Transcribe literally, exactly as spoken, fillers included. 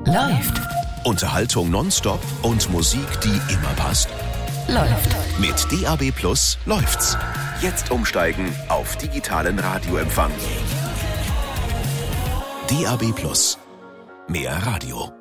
Läuft. Unterhaltung nonstop und Musik, die immer passt. Läuft. Mit D A B Plus läuft's. Jetzt umsteigen auf digitalen Radioempfang. D A B Plus. Mehr Radio.